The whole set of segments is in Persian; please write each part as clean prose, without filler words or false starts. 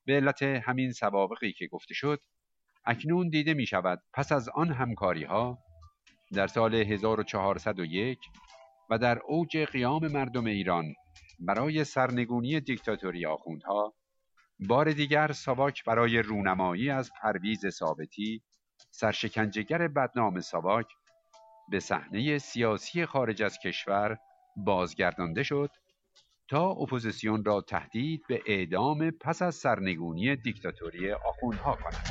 به علت همین سوابقی که گفته شد، اکنون دیده می شود پس از آن همکاری ها در سال 1401 و در اوج قیام مردم ایران برای سرنگونی دیکتاتوری آخوندها، بار دیگر ساواک برای رونمایی از پرویز ثابتی، سرشکنجهگر بدنام ساواک، به صحنه سیاسی خارج از کشور بازگردانده شد تا اپوزیسیون را تهدید به اعدام پس از سرنگونی دیکتاتوری آخوندها کند.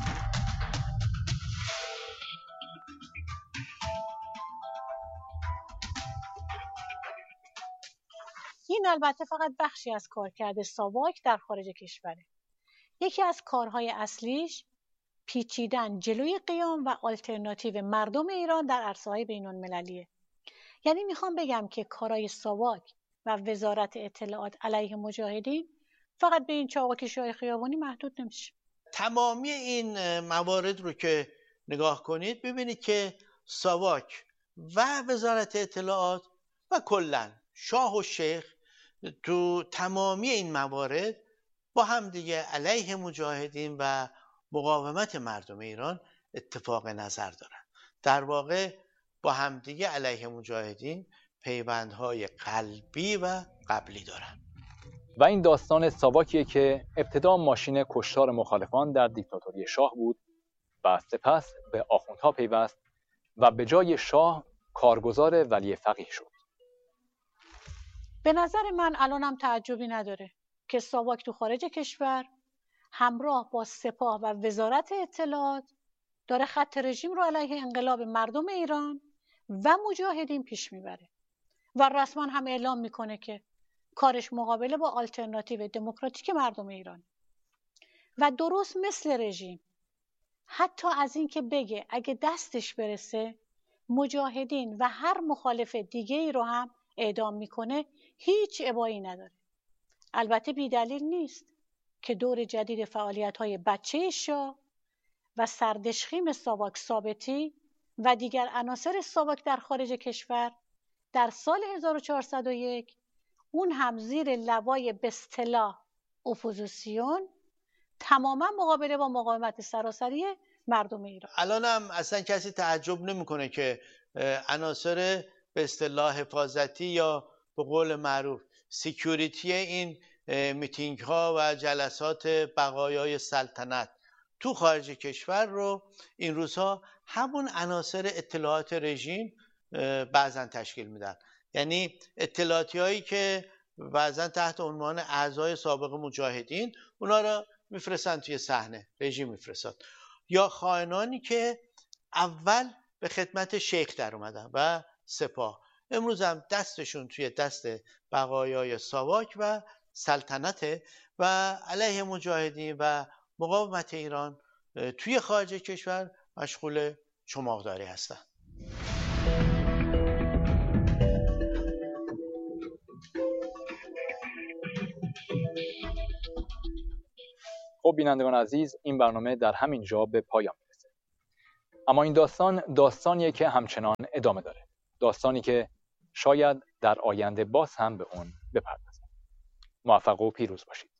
این البته فقط بخشی از کارکرد ساواک در خارج کشوره. یکی از کارهای اصلیش پیچیدن جلوی قیام و آلترناتیو مردم ایران در عرصه‌های بین‌المللیه. یعنی میخوام بگم که کارهای ساواک و وزارت اطلاعات علیه مجاهدین فقط به این چاقوکشی‌های خیابانی محدود نمیشه. تمامی این موارد رو که نگاه کنید ببینید که ساواک و وزارت اطلاعات و کلاً شاه و شیخ تو تمامی این موارد با هم دیگه علیه مجاهدین و مقاومت مردم ایران اتفاق نظر دارن. در واقع با هم دیگه علیه مجاهدین پیوندهای قلبی و قبلی دارن. و این داستان ساواکیه که ابتدا ماشین کشتار مخالفان در دیکتاتوری شاه بود و سپس به آخوندها پیوست و به جای شاه کارگزار ولی فقیه شد. به نظر من الانم تعجبی نداره که ساواک تو خارج کشور همراه با سپاه و وزارت اطلاعات داره خط رژیم رو علیه انقلاب مردم ایران و مجاهدین پیش میبره و رسما هم اعلام میکنه که کارش مقابله با آلترناتیو دموکراتیک مردم ایران. و درست مثل رژیم حتی از این که بگه اگه دستش برسه مجاهدین و هر مخالف دیگه ای رو هم اعدام میکنه، هیچ ابایی نداره. البته بی‌دلیل نیست که دور جدید فعالیت‌های بچه شاه و سردشخیم ساواک ثابتی و دیگر عناصر ساواک در خارج کشور در سال 1401 اون هم زیر لوای به اصطلاح اپوزیسیون تماما مقابله با مقاومت سراسری مردم ایران. الان هم اصلا کسی تعجب نمیکنه که عناصر به اصطلاح حفاظتی یا به قول معروف سکیوریتی این میتینگ ها و جلسات بقایای سلطنت تو خارج کشور رو این روزها همون عناصر اطلاعات رژیم بعضا تشکیل میدن. یعنی اطلاعاتی هایی که بعضا تحت عنوان اعضای سابق مجاهدین اونا رو میفرستن توی صحنه، رژیم میفرستاد، یا خائنانی که اول به خدمت شیخ در اومدن و سپاه، امروز هم دستشون توی دست بقایای ساواک و سلطنته و علیه مجاهدین و مقاومت ایران توی خارج کشور مشغول چماقداری هستن. خب بینندگان عزیز، این برنامه در همین جا به پایان میرسه. اما این داستانیه که همچنان ادامه داره. داستانی که شاید در آینده باز هم به اون بپردازیم. موفق و پیروز باشید.